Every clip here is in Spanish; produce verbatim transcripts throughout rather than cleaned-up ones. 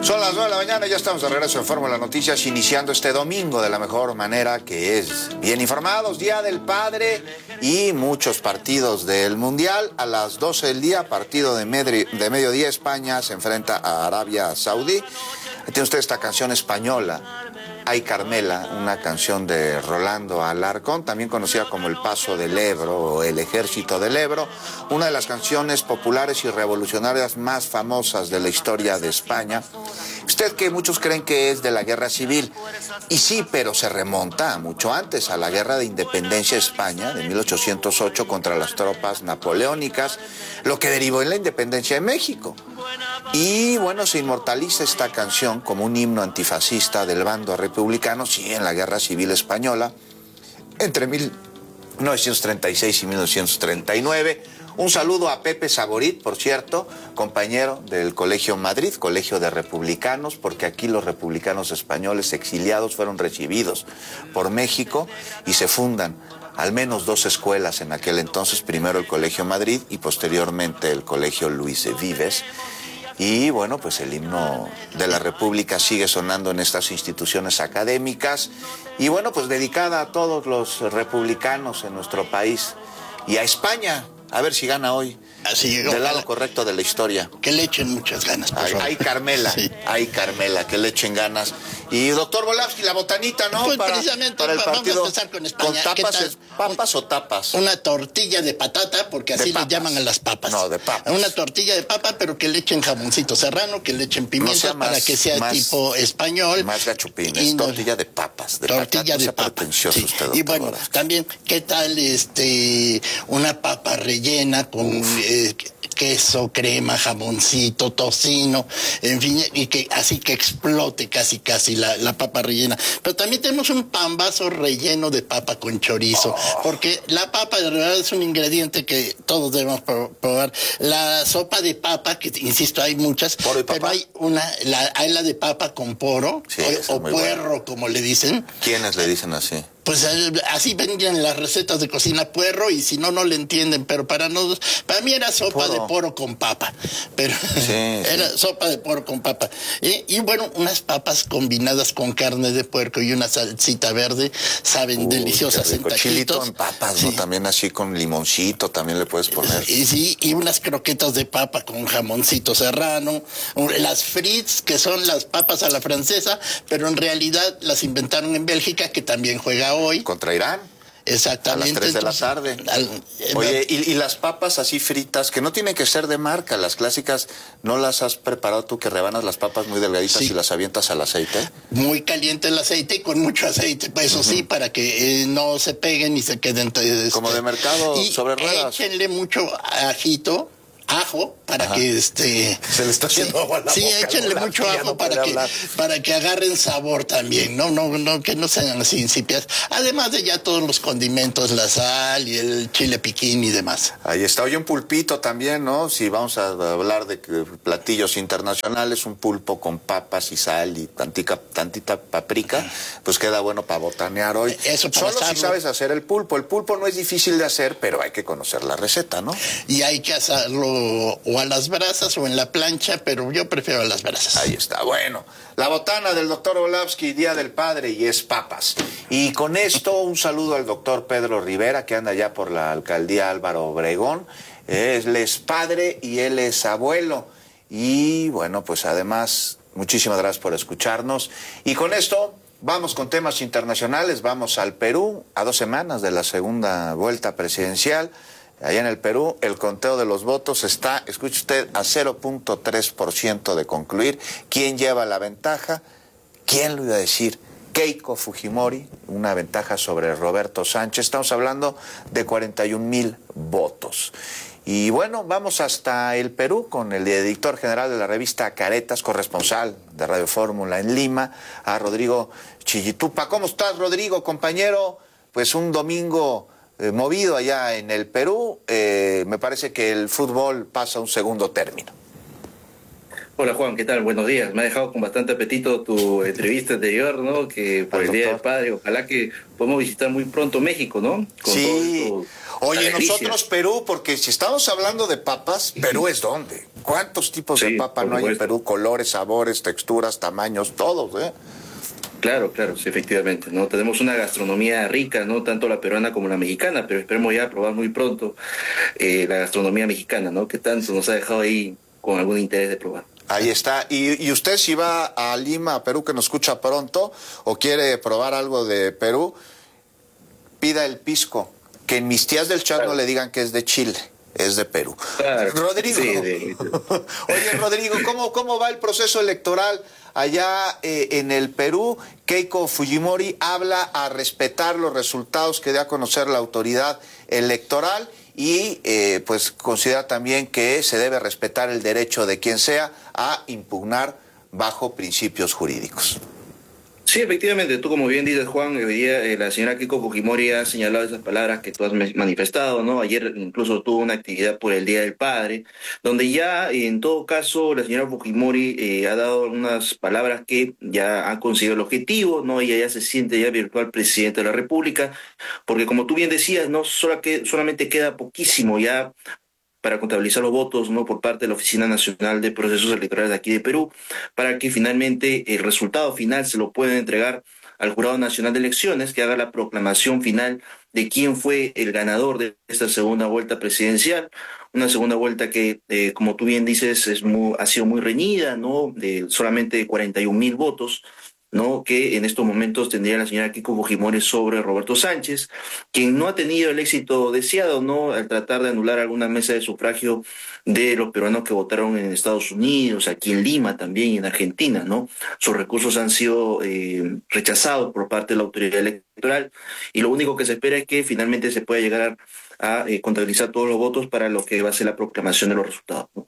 Son las nueve de la mañana y ya estamos de regreso en Fórmula Noticias, iniciando este domingo de la mejor manera, que es bien informados. Día del Padre y muchos partidos del Mundial. A las doce del día, partido de, medri, de mediodía, España se enfrenta a Arabia Saudí. Ahí tiene usted esta canción española, Ay Carmela, una canción de Rolando Alarcón, también conocida como El Paso del Ebro o El Ejército del Ebro, una de las canciones populares y revolucionarias más famosas de la historia de España. Usted que muchos creen que es de la Guerra Civil, y sí, pero se remonta mucho antes, a la Guerra de Independencia de España de mil ochocientos ocho contra las tropas napoleónicas, lo que derivó en la independencia de México. Y bueno, se inmortaliza esta canción como un himno antifascista del bando republicano, sí, en la Guerra Civil Española, entre mil novecientos treinta y seis y mil novecientos treinta y nueve. Un saludo a Pepe Saborit, por cierto, compañero del Colegio Madrid, Colegio de Republicanos, porque aquí los republicanos españoles exiliados fueron recibidos por México y se fundan al menos dos escuelas en aquel entonces, primero el Colegio Madrid y posteriormente el Colegio Luis Vives. Y bueno, pues el himno de la República sigue sonando en estas instituciones académicas y bueno, pues dedicada a todos los republicanos en nuestro país y a España, a ver si gana hoy. Así, del lado correcto de la historia. Que le echen muchas ganas, por favor. Ay, Carmela, sí. Ay, Carmela, que le echen ganas. Y doctor Volavsky, la botanita, ¿no? Pues para, precisamente para el partido. Vamos a empezar con España. ¿Con tapas, es, papas Un, o tapas? Una tortilla de patata, porque así le llaman a las papas. No, de papas. Una tortilla de papa, pero que le echen jamoncito serrano, que le echen pimienta, no para que sea más, tipo español. Más gachupines, no, tortilla de papas. De tortilla patata, de no papa. Sí. Usted, y bueno, Volavsky. También, ¿qué tal este una papa rellena con eh, queso, crema, jamoncito, tocino, en fin, y que así que explote casi casi la, la papa rellena. Pero también tenemos un pambazo relleno de papa con chorizo, oh. porque la papa de verdad es un ingrediente que todos debemos probar. La sopa de papa, que insisto, hay muchas, ¿Poro y papa? Pero hay una, la, hay la de papa con poro, sí, o, o puerro, bueno. como le dicen. ¿Quiénes le dicen así? Pues así vendían las recetas de cocina, puerro, y si no, no le entienden, pero para nosotros, para mí era sopa poro. de poro con papa, pero sí, era sí. sopa de poro con papa. Y, y bueno, unas papas combinadas con carne de puerco y una salsita verde, saben, Uy, deliciosas en taquitos. Chilito en papas, sí. ¿no? También así con limoncito, también le puedes poner. Y sí, y unas croquetas de papa con jamoncito serrano, las frites, que son las papas a la francesa, pero en realidad las inventaron en Bélgica, que también juega hoy. Contra Irán. Exactamente. A las tres de la tarde. Al, Oye, y, y las papas así fritas, que no tienen que ser de marca, las clásicas, ¿no las has preparado tú, que rebanas las papas muy delgaditas sí. y las avientas al aceite? Muy caliente el aceite y con mucho aceite, pues eso uh-huh. sí, para que eh, no se peguen y se queden... Este, como de mercado y sobre ruedas. Échenle mucho ajito, ajo, para Ajá. que este... Se le está haciendo agua a la Sí, boca, échenle mucho ajo no para que hablar. para que agarren sabor también, no, no, no, que no sean así insípidas. Además de ya todos los condimentos, la sal y el chile piquín y demás. Ahí está. Oye, un pulpito también, ¿no? Si vamos a hablar de platillos internacionales, un pulpo con papas y sal y tantica, tantita paprika, pues queda bueno para botanear hoy. Eso para Solo si sabes hacer el pulpo. El pulpo no es difícil de hacer, pero hay que conocer la receta, ¿no? Y hay que hacerlo o a las brasas o en la plancha, pero yo prefiero a las brasas. Ahí está, bueno. La botana del doctor Volavsky, Día del Padre, y es papas. Y con esto, un saludo al doctor Pedro Rivera, que anda ya por la alcaldía Álvaro Obregón. Él es padre y él es abuelo. Y bueno, pues además, muchísimas gracias por escucharnos. Y con esto, vamos con temas internacionales. Vamos al Perú, a dos semanas de la segunda vuelta presidencial. Allá en el Perú, el conteo de los votos está, escuche usted, a cero punto tres por ciento de concluir. ¿Quién lleva la ventaja? ¿Quién lo iba a decir? Keiko Fujimori, una ventaja sobre Roberto Sánchez. Estamos hablando de cuarenta y un mil votos. Y bueno, vamos hasta el Perú con el editor general de la revista Caretas, corresponsal de Radio Fórmula en Lima, a Rodrigo Chillitupa. ¿Cómo estás, Rodrigo, compañero? Pues un domingo... Eh, movido allá en el Perú, eh, me parece que el fútbol pasa a un segundo término. Hola Juan, ¿qué tal? Buenos días. Me ha dejado con bastante apetito tu entrevista anterior, ¿no? Que por el Día del Padre, ojalá que podamos visitar muy pronto México, ¿no? Con sí. Oye, nosotros Perú, porque si estamos hablando de papas, Perú es dónde. ¿Cuántos tipos Sí, de papa por no hay en supuesto. Perú? Colores, sabores, texturas, tamaños, todos, ¿eh? Claro, claro, sí, efectivamente, ¿no? Tenemos una gastronomía rica, ¿no? Tanto la peruana como la mexicana, pero esperemos ya probar muy pronto eh, la gastronomía mexicana, ¿no? Que tanto nos ha dejado ahí con algún interés de probar. Ahí está. Y, y usted si va a Lima, a Perú, que nos escucha pronto, o quiere probar algo de Perú, pida el pisco. Que en mis tías del chat Claro. no le digan que es de Chile, es de Perú. Claro. Rodrigo. Sí, de- Oye, Rodrigo, ¿cómo, ¿cómo va el proceso electoral allá eh, en el Perú? Keiko Fujimori habla a respetar los resultados que dé a conocer la autoridad electoral y eh, pues considera también que se debe respetar el derecho de quien sea a impugnar bajo principios jurídicos. Sí, efectivamente, tú como bien dices, Juan, hoy día eh, la señora Keiko Fujimori ha señalado esas palabras que tú has me- manifestado, ¿no? Ayer incluso tuvo una actividad por el Día del Padre, donde ya en todo caso la señora Fujimori eh, ha dado unas palabras que ya han conseguido el objetivo, ¿no? Ella ya se siente ya virtual presidente de la República, porque como tú bien decías, no Sola que, solamente queda poquísimo ya para contabilizar los votos, ¿no? Por parte de la Oficina Nacional de Procesos Electorales de aquí de Perú, para que finalmente el resultado final se lo puedan entregar al Jurado Nacional de Elecciones, que haga la proclamación final de quién fue el ganador de esta segunda vuelta presidencial, una segunda vuelta que, eh, como tú bien dices, es muy, ha sido muy reñida, ¿no? De solamente cuarenta y un mil votos, ¿no? Que en estos momentos tendría la señora Keiko Fujimori sobre Roberto Sánchez, quien no ha tenido el éxito deseado, ¿no? Al tratar de anular alguna mesa de sufragio de los peruanos que votaron en Estados Unidos, aquí en Lima también y en Argentina, ¿no? Sus recursos han sido eh, rechazados por parte de la autoridad electoral y lo único que se espera es que finalmente se pueda llegar a, a eh, contabilizar todos los votos para lo que va a ser la proclamación de los resultados, ¿no?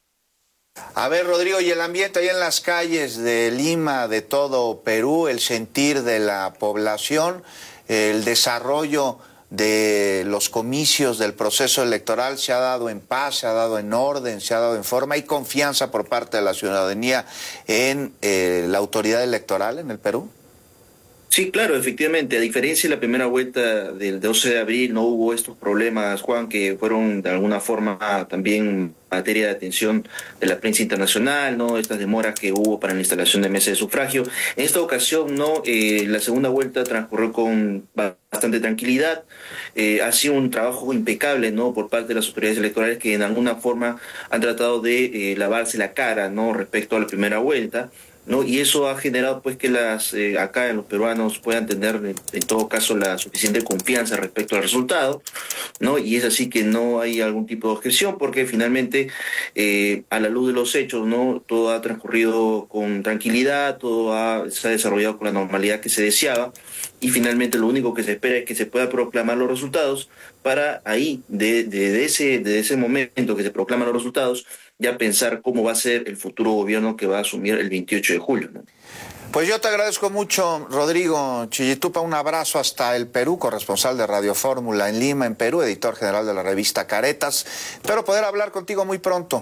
A ver, Rodrigo, y el ambiente ahí en las calles de Lima, de todo Perú, el sentir de la población, el desarrollo de los comicios del proceso electoral se ha dado en paz, se ha dado en orden, se ha dado en forma. ¿Hay confianza por parte de la ciudadanía en eh, la autoridad electoral en el Perú? Sí, claro, efectivamente. A diferencia de la primera vuelta del doce de abril, no hubo estos problemas, Juan, que fueron de alguna forma también materia de atención de la prensa internacional, ¿no? Estas demoras que hubo para la instalación de mesas de sufragio. En esta ocasión, ¿no? Eh, la segunda vuelta transcurrió con bastante tranquilidad. Eh, ha sido un trabajo impecable, ¿no? Por parte de las autoridades electorales que en alguna forma han tratado de eh, lavarse la cara, ¿no? Respecto a la primera vuelta, ¿no? Y eso ha generado pues que las eh, acá los peruanos puedan tener en, en todo caso la suficiente confianza respecto al resultado, ¿no? Y es así que no hay algún tipo de objeción porque finalmente eh, a la luz de los hechos, ¿no? Todo ha transcurrido con tranquilidad, todo ha, se ha desarrollado con la normalidad que se deseaba y finalmente lo único que se espera es que se pueda proclamar los resultados para ahí, de, de, de ese, de ese momento que se proclaman los resultados, ya pensar cómo va a ser el futuro gobierno que va a asumir el veintiocho de julio, ¿no? Pues yo te agradezco mucho, Rodrigo Chillitupa, un abrazo hasta el Perú, corresponsal de Radio Fórmula en Lima, en Perú, editor general de la revista Caretas. Espero poder hablar contigo muy pronto.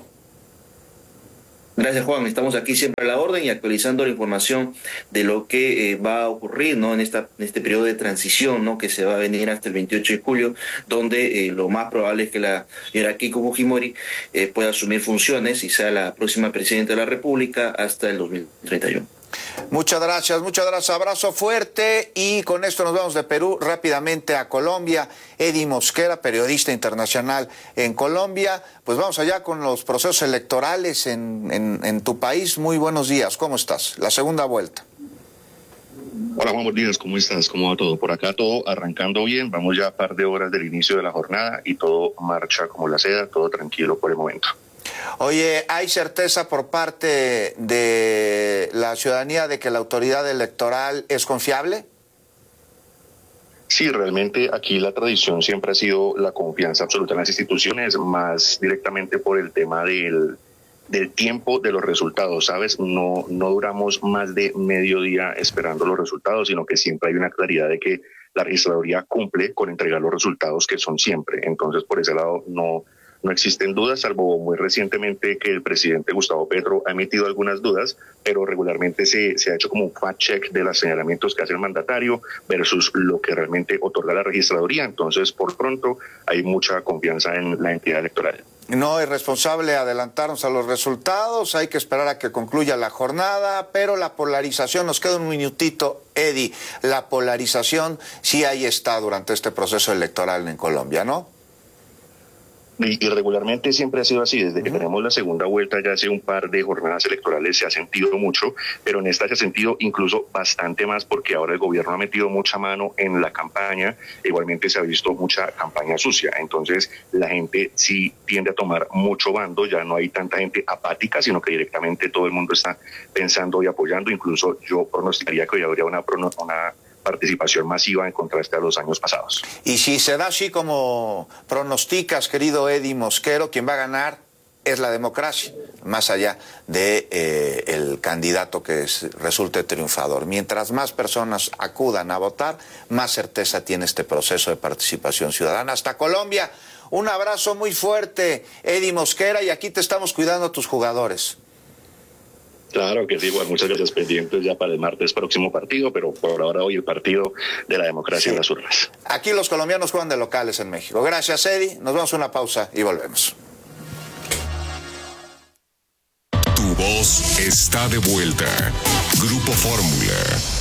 Gracias, Juan. Estamos aquí siempre a la orden y actualizando la información de lo que eh, va a ocurrir, ¿no? En esta en este periodo de transición, ¿no? Que se va a venir hasta el veintiocho de julio, donde eh, lo más probable es que la señora Keiko Fujimori eh, pueda asumir funciones y sea la próxima presidenta de la República hasta el dos mil treinta y uno. Muchas gracias, muchas gracias. Abrazo fuerte y con esto nos vamos de Perú rápidamente a Colombia. Eddie Mosquera, periodista internacional en Colombia. Pues vamos allá con los procesos electorales en, en, en tu país. Muy buenos días, ¿cómo estás? La segunda vuelta. Hola Juan, buenos días, ¿cómo estás? ¿Cómo va todo? Por acá todo arrancando bien, vamos ya a par de horas del inicio de la jornada y todo marcha como la seda, todo tranquilo por el momento. Oye, ¿hay certeza por parte de la ciudadanía de que la autoridad electoral es confiable? Sí, realmente aquí la tradición siempre ha sido la confianza absoluta en las instituciones, más directamente por el tema del, del tiempo de los resultados, ¿sabes? No, no duramos más de medio día esperando los resultados, sino que siempre hay una claridad de que la registraduría cumple con entregar los resultados que son siempre. Entonces, por ese lado, no... No existen dudas, salvo muy recientemente que el presidente Gustavo Petro ha emitido algunas dudas, pero regularmente se, se ha hecho como un fact-check de los señalamientos que hace el mandatario versus lo que realmente otorga la registraduría. Entonces, por pronto, hay mucha confianza en la entidad electoral. No es responsable adelantarnos a los resultados, hay que esperar a que concluya la jornada, pero la polarización, nos queda un minutito, Eddie, la polarización sí ahí está durante este proceso electoral en Colombia, ¿no? Y, y regularmente siempre ha sido así, desde que tenemos la segunda vuelta ya hace un par de jornadas electorales se ha sentido mucho, pero en esta se ha sentido incluso bastante más porque ahora el gobierno ha metido mucha mano en la campaña, igualmente se ha visto mucha campaña sucia, entonces la gente sí tiende a tomar mucho bando, ya no hay tanta gente apática, sino que directamente todo el mundo está pensando y apoyando, incluso yo pronosticaría que hoy habría una, una participación masiva en contraste a los años pasados. Y si se da así como pronosticas, querido Eddie Mosquero, quien va a ganar es la democracia, más allá de eh, el candidato que es, resulte triunfador. Mientras más personas acudan a votar, más certeza tiene este proceso de participación ciudadana. Hasta Colombia, un abrazo muy fuerte, Eddie Mosquera, y aquí te estamos cuidando a tus jugadores. Claro que sí, bueno, muchas gracias, pendientes ya para el martes próximo partido, pero por ahora hoy el partido de la democracia sí. En las urnas. Aquí los colombianos juegan de locales en México. Gracias, Eddie. Nos vamos a una pausa y volvemos. Tu voz está de vuelta. Grupo Fórmula.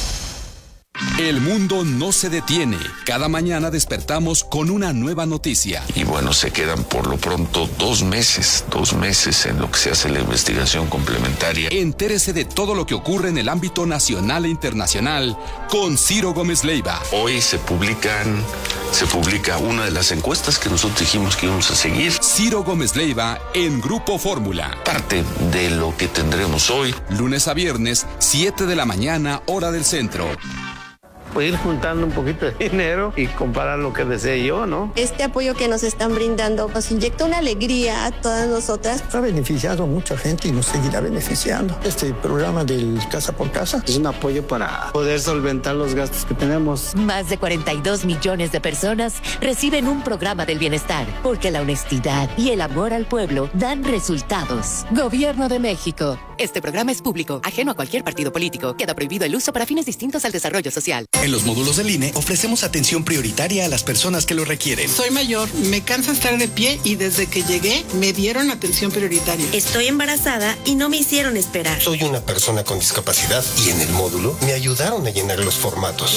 El mundo no se detiene. Cada mañana despertamos con una nueva noticia. Y bueno, se quedan por lo pronto dos meses, dos meses en lo que se hace la investigación complementaria. Entérese de todo lo que ocurre en el ámbito nacional e internacional con Ciro Gómez Leiva. Hoy se publican, se publica una de las encuestas que nosotros dijimos que íbamos a seguir. Ciro Gómez Leiva en Grupo Fórmula. Parte de lo que tendremos hoy. Lunes a viernes, siete de la mañana, hora del centro. Pues ir juntando un poquito de dinero y comprar lo que desee yo, ¿no? Este apoyo que nos están brindando nos inyecta una alegría a todas nosotras. Ha beneficiado a mucha gente y nos seguirá beneficiando. Este programa del Casa por Casa es un apoyo para poder solventar los gastos que tenemos. Más de cuarenta y dos millones de personas reciben un programa del bienestar, porque la honestidad y el amor al pueblo dan resultados. Gobierno de México. Este programa es público, ajeno a cualquier partido político. Queda prohibido el uso para fines distintos al desarrollo social. En los módulos del I N E ofrecemos atención prioritaria a las personas que lo requieren. Soy mayor, me cansa estar de pie y desde que llegué me dieron atención prioritaria. Estoy embarazada y no me hicieron esperar. Soy una persona con discapacidad y en el módulo me ayudaron a llenar los formatos.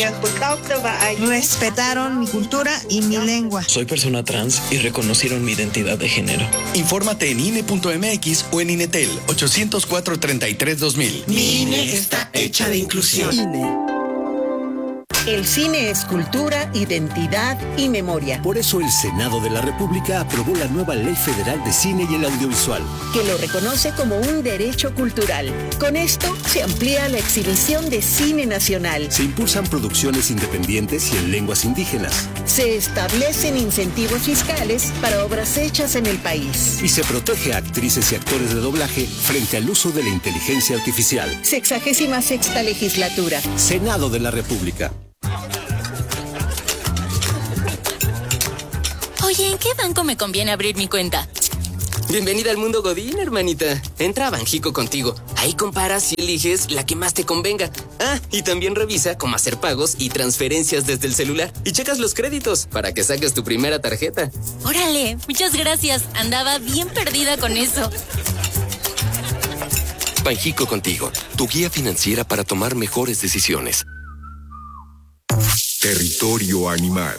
Respetaron mi cultura y mi lengua. Soy persona trans y reconocieron mi identidad de género. Infórmate en I N E punto M X o en INETEL ochocientos cuatro, treinta y tres, dos mil. Mi I N E está hecha de inclusión. I N E. El cine es cultura, identidad y memoria. Por eso el Senado de la República aprobó la nueva Ley Federal de Cine y el Audiovisual, que lo reconoce como un derecho cultural. Con esto se amplía la exhibición de cine nacional. Se impulsan producciones independientes y en lenguas indígenas. Se establecen incentivos fiscales para obras hechas en el país. Y se protege a actrices y actores de doblaje frente al uso de la inteligencia artificial. Sexagésima sexta legislatura. Senado de la República. Oye, ¿en qué banco me conviene abrir mi cuenta? Bienvenida al mundo Godín, hermanita. Entra a Banjico contigo. Ahí comparas y eliges la que más te convenga. Ah, y también revisa cómo hacer pagos y transferencias desde el celular. Y checas los créditos para que saques tu primera tarjeta. Órale, muchas gracias. Andaba bien perdida con eso. Banjico contigo, tu guía financiera para tomar mejores decisiones. Territorio animal.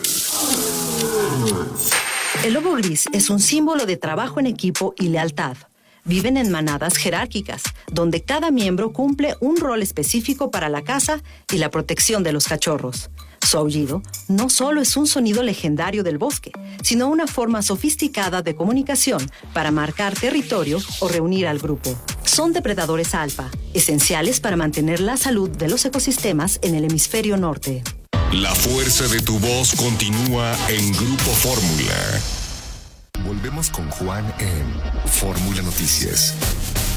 El lobo gris es un símbolo de trabajo en equipo y lealtad. Viven en manadas jerárquicas, donde cada miembro cumple un rol específico para la caza y la protección de los cachorros. Su aullido no solo es un sonido legendario del bosque, sino una forma sofisticada de comunicación para marcar territorio o reunir al grupo. Son depredadores alfa, esenciales para mantener la salud de los ecosistemas en el hemisferio norte. La fuerza de tu voz continúa en Grupo Fórmula. Volvemos con Juan en Fórmula Noticias.